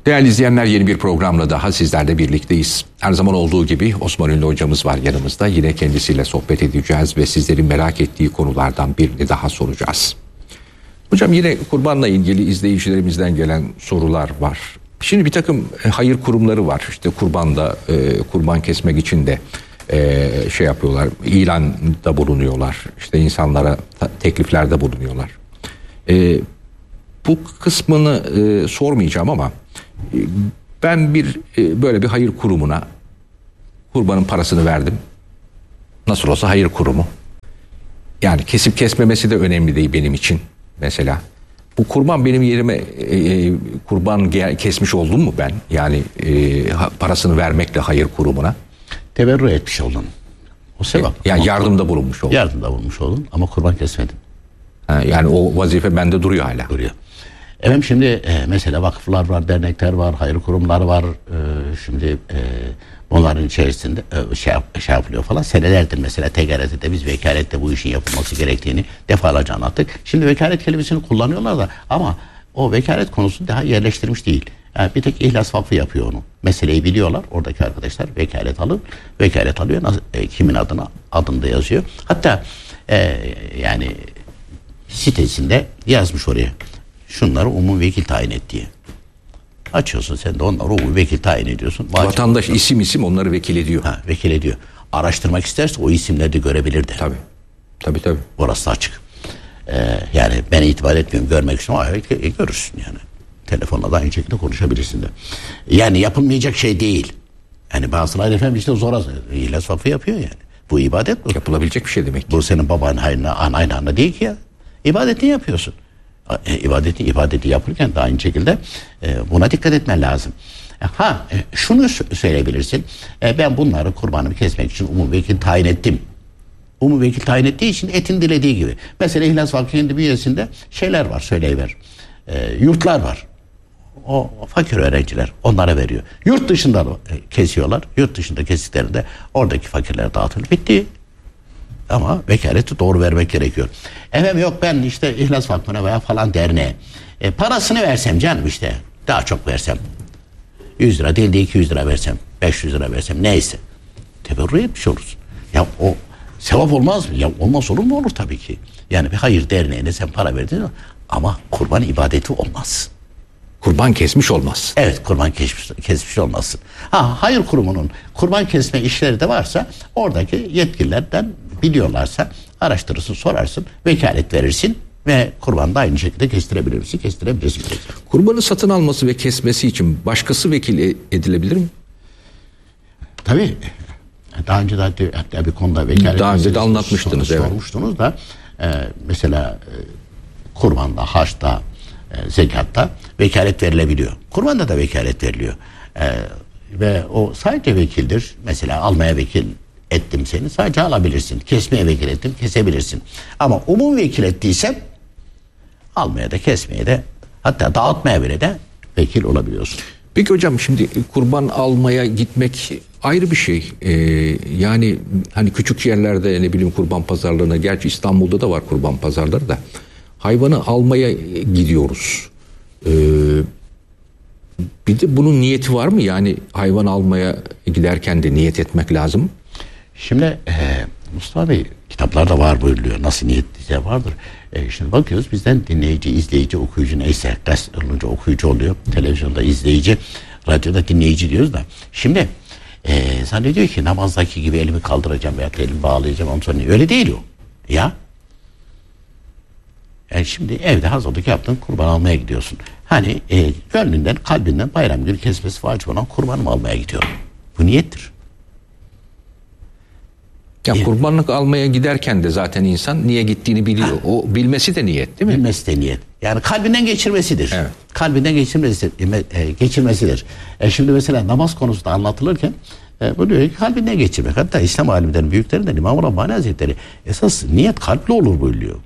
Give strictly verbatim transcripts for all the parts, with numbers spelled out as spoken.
Değerli izleyenler, yeni bir programla daha sizlerle birlikteyiz. Her zaman olduğu gibi Osman Ünlü hocamız var yanımızda. Yine kendisiyle sohbet edeceğiz ve sizlerin merak ettiği konulardan birini daha soracağız. Hocam, yine kurbanla ilgili izleyicilerimizden gelen sorular var. Şimdi bir takım hayır kurumları var. İşte kurbanda, e, kurban kesmek için de e, şey yapıyorlar, ilanda bulunuyorlar. İşte insanlara tekliflerde bulunuyorlar. E, bu kısmını e, sormayacağım ama e, ben bir e, böyle bir hayır kurumuna kurbanın parasını verdim. Nasıl olsa hayır kurumu. Yani kesip kesmemesi de önemli değil benim için mesela. Bu kurban benim yerime e, kurban kesmiş oldum mu ben? Yani e, parasını vermekle hayır kurumuna. Teberrü etmiş oldun. O sevap. Yani yardımda bulunmuş oldum. Yardımda bulunmuş oldun ama kurban kesmedin. Ha, yani o vazife bende duruyor hala. Duruyor. Efendim şimdi e, mesela vakıflar var, dernekler var, hayır kurumlar var. E, şimdi e, bunların içerisinde e, şey, şey yapılıyor falan. Senelerdir mesela T G R T'de biz vekalette bu işin yapılması gerektiğini defalarca anlattık. Şimdi vekalet kelimesini kullanıyorlar da ama o vekalet konusu daha yerleştirmiş değil. Yani bir tek İhlas Vakfı yapıyor onu. Meseleyi biliyorlar. Oradaki arkadaşlar vekalet alır. Vekalet alıyor. Nasıl, e, kimin adına adında yazıyor. Hatta e, yani sitesinde yazmış oraya. Şunları umum vekil tayin et diye. Açıyorsun sen de onları umum vekil tayin ediyorsun. Vatandaş isim isim onları vekil ediyor. Ha, vekil ediyor. Araştırmak isterse o isimleri de görebilir de. Tabii. Tabii tabii. Orası açık. Ee, yani ben itibar etmiyorum. Görmek istiyorum. Ama e, görürsün yani. Telefonla da aynı şekilde konuşabilirsin de. Yani yapılmayacak şey değil. Yani bazıları efendim işte zora İhlas Vakfı yapıyor yani. Bu ibadet bu. Yapılabilecek bir şey demek ki. Bu senin babanın hayrına, anayın hayrına değil ki ya. İbadetini yapıyorsun. E, ibadeti ibadeti yapırken de aynı şekilde e, buna dikkat etmen lazım. E, ha e, şunu söyleyebilirsin. E, ben bunları kurbanımı kesmek için umum vekil tayin ettim. Umum vekil tayin ettiği için etin dilediği gibi. Mesela İhlas Vakfı kendi bünyesinde şeyler var, söyleyiver. E, yurtlar var. O fakir öğrenciler onlara veriyor. Yurt dışında e, kesiyorlar. Yurt dışında kestiklerinde oradaki fakirlere dağıtılıyor. Bitti. Ama vekaleti doğru vermek gerekiyor. Efendim yok ben işte İhlas Vakfı'na veya falan derneğe e, parasını versem canım işte daha çok versem yüz lira değil de iki yüz lira versem beş yüz lira versem neyse teberrü etmiş olursun. Ya o sevap olmaz mı? Ya olmaz olur mu? Olur tabii ki. Yani bir hayır derneğine sen para verdin ama kurban ibadeti olmaz. Kurban kesmiş olmaz. Evet, kurban kesmiş, kesmiş olmasın. Ha, hayır kurumunun kurban kesme işleri de varsa oradaki yetkililerden biliyorlarsa araştırırsın, sorarsın, vekalet verirsin ve kurban da aynı şekilde kestirebilir misin? Kestirebilirsin. Kurbanı satın alması ve kesmesi için başkası vekil edilebilir mi? Tabii. Daha önce de hatta bir konuda vekalet daha önce de anlatmıştınız. Sor, evet. Sormuştunuz da e, mesela e, kurbanda, haçta, e, zekatta vekalet verilebiliyor. Kurbanda da vekalet veriliyor. E, ve o sadece vekildir. Mesela almaya vekil ettim seni, sadece alabilirsin. Kesmeye vekil ettim, kesebilirsin. Ama umum vekil ettiysem almaya da kesmeye de hatta dağıtmaya bile de vekil olabiliyorsun. Peki hocam, şimdi kurban almaya gitmek ayrı bir şey. Ee, yani hani küçük yerlerde ne bileyim kurban pazarlarına, gerçi İstanbul'da da var kurban pazarları da, hayvanı almaya gidiyoruz. Ee, bir de bunun niyeti var mı? Yani hayvan almaya giderken de niyet etmek lazım. Şimdi e, Mustafa Bey kitaplarda var buyuruluyor. Nasıl niyet diye vardır. E, şimdi bakıyoruz bizden dinleyici, izleyici, okuyucu neyse. Gazete olunca okuyucu oluyor. Televizyonda izleyici, radyoda dinleyici diyoruz da. Şimdi e, zannediyor ki namazdaki gibi elimi kaldıracağım veya elimi bağlayacağım. Ondan sonra öyle değil o. Ya. Yani şimdi evde hazırlık yaptın, kurban almaya gidiyorsun. Hani e, gönlünden, kalbinden bayram günü kesmesi vacip olan kurbanımı almaya gidiyorum. Bu niyettir. Ya evet. Kurbanlık almaya giderken de zaten insan niye gittiğini biliyor. Ha. O bilmesi de niyet değil mi? Bilmesi de niyet. Yani kalbinden geçirmesidir. Evet. Kalbinden geçirmesidir. E, geçirmesidir. E, şimdi mesela namaz konusunda anlatılırken e, bu diyor ki kalbinden geçirmek. Hatta İslam alimlerinin büyüklerinden İmam Rabbani Hazretleri esas niyet kalple olur buyuruyor.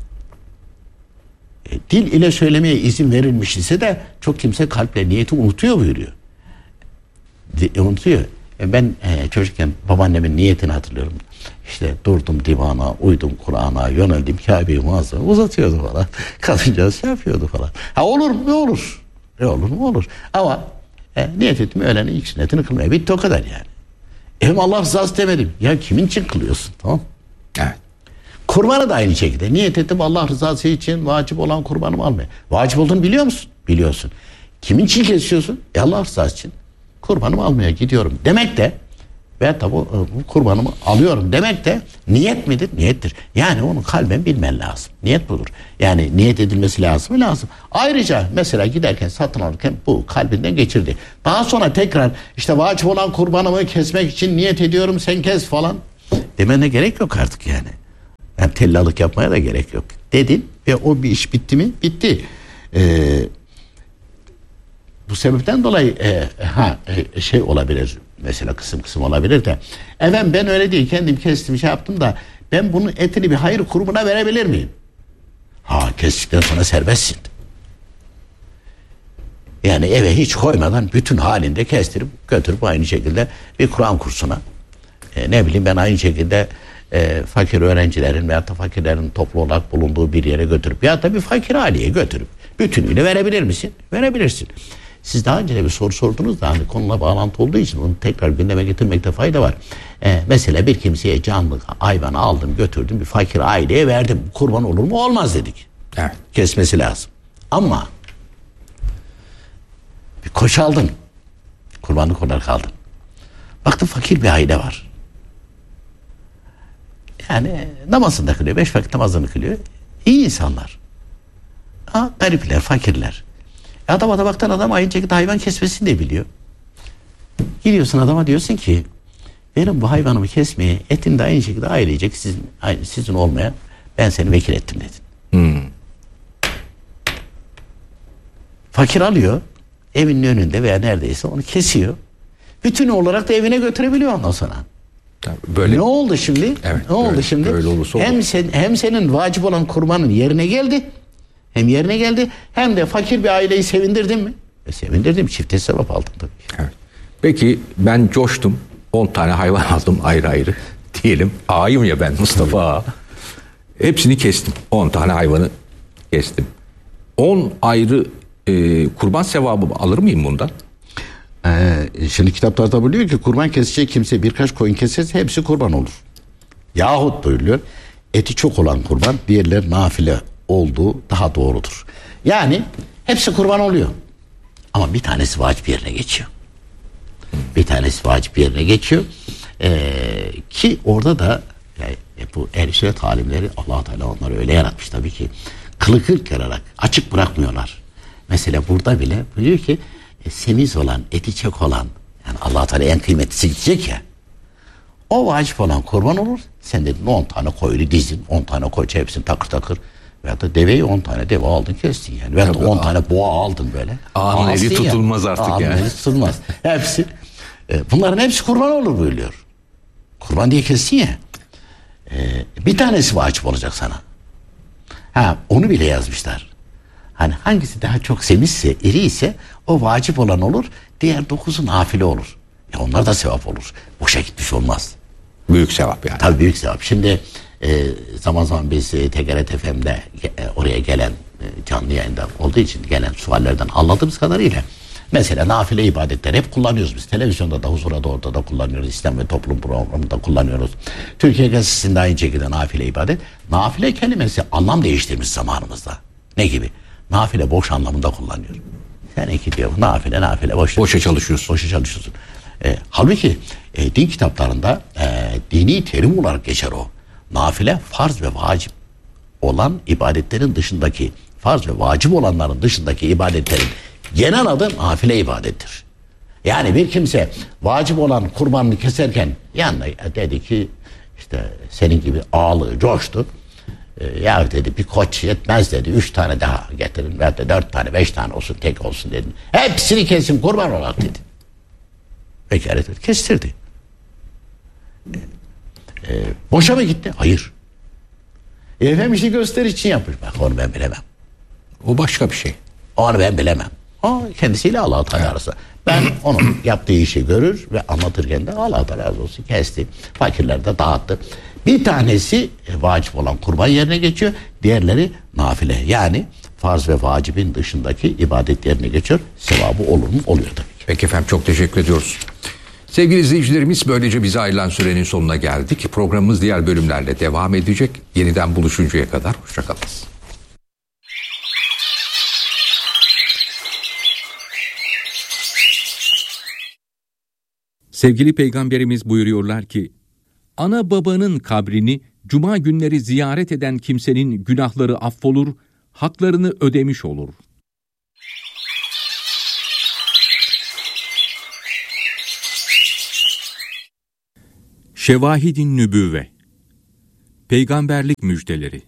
E, dil ile söylemeye izin verilmiş ise de çok kimse kalple niyeti unutuyor buyuruyor. De, unutuyor. E, ben e, çocukken babaannemin niyetini hatırlıyorum. İşte durdum divana, uydum Kur'an'a, yöneldim Kabe'yi muazzam uzatıyordu falan. Kadıncağız şey yapıyordu falan. Ha olur mu? Ne olur? E olur mu? Olur. Ama e, niyet ettim öğlenin ilk sünnetini kılmaya. Bitti o kadar yani. Hem Allah rızası demedim. Ya kimin için kılıyorsun? Tamam. Evet. Kurbanı da aynı şekilde. Niyet ettim Allah rızası için vacip olan kurbanımı almaya. Vacip olduğunu biliyor musun? Biliyorsun. Kimin için kesiyorsun? E Allah rızası için. Kurbanımı almaya gidiyorum demek de veyahut da bu, bu kurbanımı alıyorum demek de niyet midir? Niyettir. Yani onu kalben bilmen lazım. Niyet budur. Yani niyet edilmesi lazım mı? Lazım. Ayrıca mesela giderken satın alırken bu kalbinden geçirdi. Daha sonra tekrar işte vacip olan kurbanımı kesmek için niyet ediyorum sen kes falan demene gerek yok artık yani. Yani tellallık yapmaya da gerek yok. Dedin ve o bir iş bitti mi? Bitti. Eee Bu sebepten dolayı e, ha e, şey olabilir mesela kısım kısım olabilir de efendim ben öyle değil kendim kestim şey yaptım da ben bunun etini bir hayır kurumuna verebilir miyim? Ha kestikten sonra serbestsin. Yani eve hiç koymadan bütün halinde kestirip götürüp aynı şekilde bir Kur'an kursuna e, ne bileyim ben aynı şekilde e, fakir öğrencilerin veyahut da fakirlerin toplu olarak bulunduğu bir yere götürüp ya da bir fakir aileye götürüp bütünüyle verebilir misin? Verebilirsin. Siz daha önce de bir soru sordunuz da hani konuyla bağlantı olduğu için onu tekrar gündeme getirmekte fayda var. Ee, mesela bir kimseye canlı hayvanı aldım götürdüm bir fakir aileye verdim. Kurban olur mu? Olmaz dedik. Evet. Kesmesi lazım. Ama bir koç aldın. Kurbanlık olarak aldın. Baktın fakir bir aile var. Yani namazını da kılıyor. Beş vakit namazını kılıyor. İyi insanlar. Ha, garipler, fakirler. Adam adamdan adam aynı şekilde hayvan kesmesini de biliyor. Gidiyorsun adama diyorsun ki benim bu hayvanımı kesmeye etini de aynı şekilde ailecek sizin, sizin olmaya ben seni vekil ettim dedin. Hmm. Fakir alıyor evinin önünde veya neredeyse onu kesiyor. Bütün olarak da evine götürebiliyor ondan sonra. Böyle, ne oldu şimdi? Evet, ne oldu böyle, şimdi? Böyle olursa hem olur. sen hem senin vacip olan kurbanın yerine geldi. Hem yerine geldi hem de fakir bir aileyi sevindirdin mi? E sevindirdim. Çifte sevap aldım tabii. Evet. Peki ben coştum. on tane hayvan aldım ayrı ayrı. Diyelim ağayım ya ben Mustafa Ağa. Hepsini kestim. on tane hayvanı kestim. on ayrı e, kurban sevabı alır mıyım bundan? Ee, şimdi kitaplarda buluyor ki kurban kesecek kimse birkaç koyun keserse hepsi kurban olur. Yahut buyuruyor eti çok olan kurban diğerler nafile olduğu daha doğrudur. Yani hepsi kurban oluyor. Ama bir tanesi vacip yerine geçiyor. Bir tanesi vacip yerine geçiyor. Ee, ki orada da yani bu ehl-i sünnet alimleri Allah Teala onları öyle yaratmış tabii ki. Kılı kırk yararak açık bırakmıyorlar. Mesela burada bile buyuruyor ki e, semiz olan, eti çok olan yani Allah Teala en kıymetlisi gidecek ya. O vacip olan kurban olur. Sen dedin on tane koyunu dizin, on tane koç hepsini takır takır. Veya da deveyi on tane deve aldın kestin yani. Veya da on tane boğa aldın böyle. Ağanın eli tutulmaz artık Ağanın yani. eli tutulmaz. Hepsi. E, bunların hepsi kurban olur buyuruyor. Kurban diye kestin ya. E, bir tanesi vacip olacak sana. Ha onu bile yazmışlar. Hani hangisi daha çok semizse, iri ise o vacip olan olur. Diğer dokuzu nafile olur. Ya onlar da sevap olur. Boşa gitmiş olmaz. Büyük sevap yani. Tabii büyük sevap. Şimdi e, zaman zaman biz e, T G R T F M'de e, oraya gelen e, canlı yayında olduğu için gelen suallerden anladığımız kadarıyla mesela nafile ibadetler hep kullanıyoruz biz. Televizyonda da huzura da orada da kullanıyoruz. İslam ve toplum programında kullanıyoruz. Türkiye Gazetesi'nde aynı şekilde nafile ibadet. Nafile kelimesi anlam değiştirmiş zamanımızda. Ne gibi? Nafile boş anlamında kullanıyor. Seninki diyor nafile nafile boş. Boşa çalışıyorsun. Boşa çalışıyorsun. E, halbuki e, din kitaplarında e, dini terim olarak geçer o. Nafile farz ve vacip olan ibadetlerin dışındaki farz ve vacip olanların dışındaki ibadetlerin genel adı nafile ibadettir. Yani bir kimse vacip olan kurbanını keserken yanına dedi ki işte senin gibi ağlı coştu. E, ya dedi bir koç yetmez dedi. Üç tane daha getirin veya da dört tane beş tane olsun tek olsun dedi. Hepsini kesin kurban olarak dedi. Vekalet et, kestirdi. E, e, boşa mı gitti? Hayır. E, efendim işi gösteri için yapmış. Bak onu ben bilemem. O başka bir şey. Onu ben bilemem. O kendisiyle Allah-u Teala arası. Ben onun yaptığı işi görür ve anlatırken de Allah-u Teala razı olsun kesti. Fakirler de dağıttı. Bir tanesi e, vacip olan kurban yerine geçiyor. Diğerleri nafile. Yani farz ve vacibin dışındaki ibadet yerine geçiyor. Sevabı olur mu? Oluyor tabii ki. Peki efendim, çok teşekkür ediyoruz. Sevgili izleyicilerimiz, böylece bize ayrılan sürenin sonuna geldik. Programımız diğer bölümlerle devam edecek. Yeniden buluşuncaya kadar hoşçakalınız. Sevgili Peygamberimiz buyuruyorlar ki, ana babanın kabrini cuma günleri ziyaret eden kimsenin günahları affolur, haklarını ödemiş olur. Şevahid-i Nübüvve, Peygamberlik müjdeleri.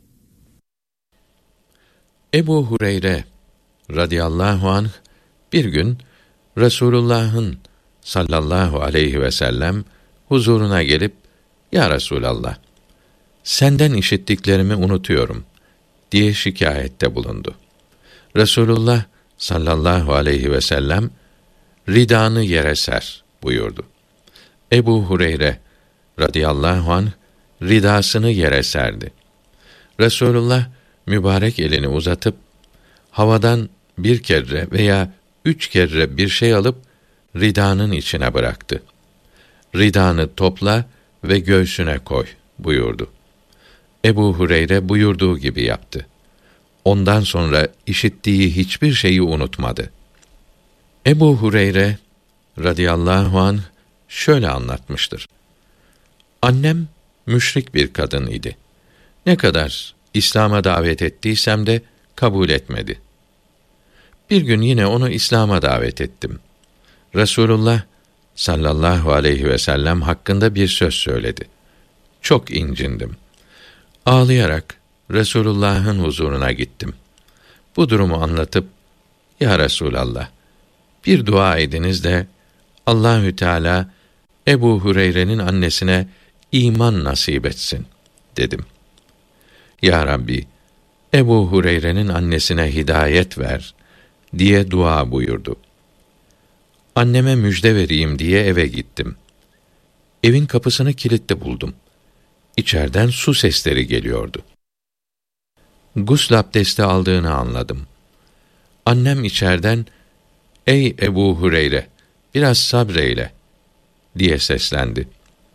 Ebu Hureyre radıyallahu anh bir gün Resulullah'ın sallallahu aleyhi ve sellem huzuruna gelip, "Ya Resulallah, senden işittiklerimi unutuyorum," diye şikayette bulundu. Resulullah sallallahu aleyhi ve sellem, "Ridanı yere ser," buyurdu. Ebu Hureyre radıyallahu anh ridasını yere serdi. Resulullah mübarek elini uzatıp havadan bir kere veya üç kere bir şey alıp ridanın içine bıraktı. "Ridanı topla ve göğsüne koy," buyurdu. Ebu Hureyre buyurduğu gibi yaptı. Ondan sonra işittiği hiçbir şeyi unutmadı. Ebu Hureyre radıyallahu anh şöyle anlatmıştır. Annem müşrik bir kadın idi. Ne kadar İslam'a davet ettiysem de kabul etmedi. Bir gün yine onu İslam'a davet ettim. Resulullah sallallahu aleyhi ve sellem hakkında bir söz söyledi. Çok incindim. Ağlayarak Resulullah'ın huzuruna gittim. Bu durumu anlatıp, "Ya Resulallah, bir dua ediniz de Allahü Teala Ebu Hureyre'nin annesine iman nasip etsin," dedim. "Ya Rabbi, Ebu Hureyre'nin annesine hidayet ver," diye dua buyurdu. Anneme müjde vereyim diye eve gittim. Evin kapısını kilitli buldum. İçeriden su sesleri geliyordu. Gusl abdesti aldığını anladım. Annem içeriden, "Ey Ebu Hureyre, biraz sabreyle," diye seslendi.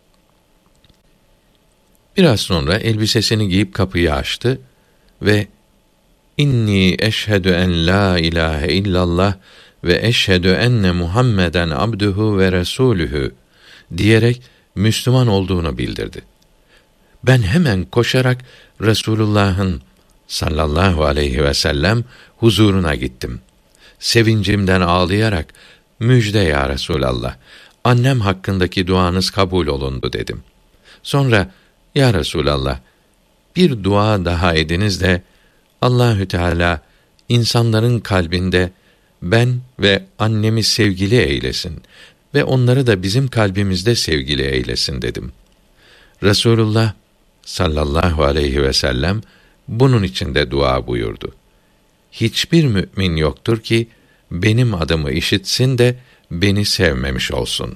Biraz sonra elbisesini giyip kapıyı açtı ve "İnni eşhedü en la ilahe illallah ve eşhedü enne Muhammeden abduhu ve resulühü," diyerek Müslüman olduğunu bildirdi. Ben hemen koşarak Resulullah'ın sallallahu aleyhi ve sellem huzuruna gittim. Sevincimden ağlayarak, "Müjde ya Resulallah, annem hakkındaki duanız kabul olundu," dedim. Sonra, "Ya Resulallah, bir dua daha ediniz de Allahü Teala insanların kalbinde ben ve annemi sevgili eylesin ve onları da bizim kalbimizde sevgili eylesin," dedim. Resulullah sallallahu aleyhi ve sellem bunun için de dua buyurdu. Hiçbir mümin yoktur ki benim adımı işitsin de beni sevmemiş olsun.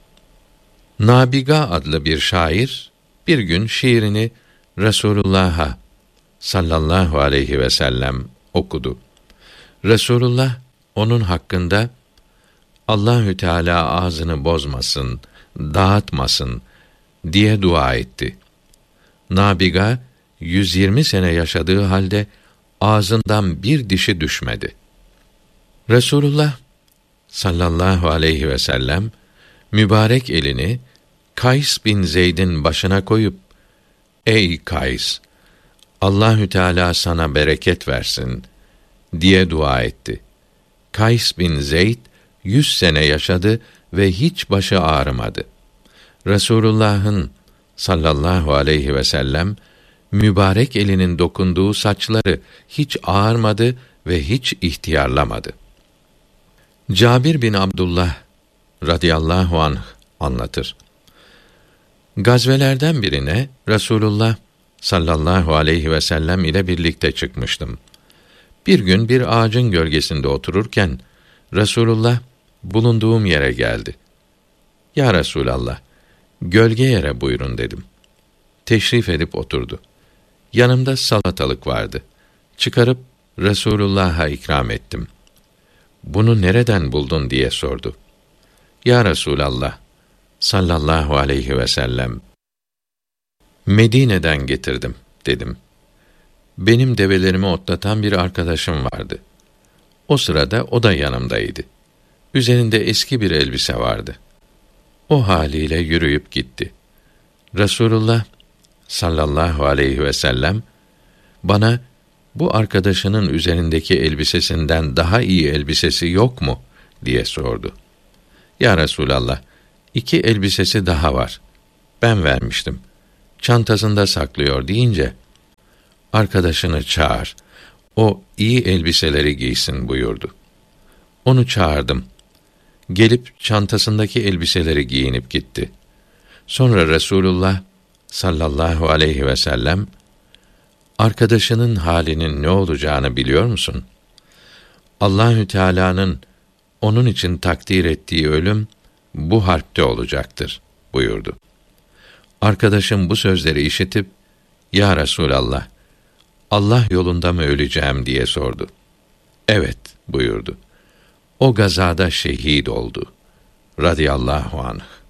Nabiga adlı bir şair bir gün şiirini Resulullah'a sallallahu aleyhi ve sellem okudu. Resulullah onun hakkında Allahü Teala ağzını bozmasın, dağıtmasın diye dua etti. Nabiga yüz yirmi sene yaşadığı halde ağzından bir dişi düşmedi. Resulullah sallallahu aleyhi ve sellem mübarek elini Kays bin Zeyd'in başına koyup, "Ey Kays, Allahü Teala sana bereket versin," diye dua etti. Kays bin Zeyd yüz sene yaşadı ve hiç başı ağrımadı. Resulullah'ın sallallahu aleyhi ve sellem mübarek elinin dokunduğu saçları hiç ağarmadı ve hiç ihtiyarlamadı. Cabir bin Abdullah radıyallahu anh anlatır. Gazvelerden birine Resulullah sallallahu aleyhi ve sellem ile birlikte çıkmıştım. Bir gün bir ağacın gölgesinde otururken Resulullah bulunduğum yere geldi. "Ya Resulallah, gölge yere buyurun," dedim. Teşrif edip oturdu. Yanımda salatalık vardı. Çıkarıp Resulullah'a ikram ettim. Bunu nereden buldun diye sordu. Ya Resulallah sallallahu aleyhi ve sellem, Medine'den getirdim dedim. Benim develerimi otlatan bir arkadaşım vardı. O sırada o da yanımdaydı. Üzerinde eski bir elbise vardı. O haliyle yürüyüp gitti. Resulullah sallallahu aleyhi ve sellem bana, bu arkadaşının üzerindeki elbisesinden daha iyi elbisesi yok mu diye sordu. Ya Resulallah, iki elbisesi daha var. Ben vermiştim. Çantasında saklıyor deyince, arkadaşını çağır, o iyi elbiseleri giysin buyurdu. Onu çağırdım. Gelip çantasındaki elbiseleri giyinip gitti. Sonra Resulullah sallallahu aleyhi ve sellem, arkadaşının halinin ne olacağını biliyor musun? Allahü Teala'nın onun için takdir ettiği ölüm bu harpte olacaktır buyurdu. Arkadaşım bu sözleri işitip, ya Resulallah, Allah yolunda mı öleceğim diye sordu. Evet buyurdu. O gazada şehit oldu radıyallahu anh.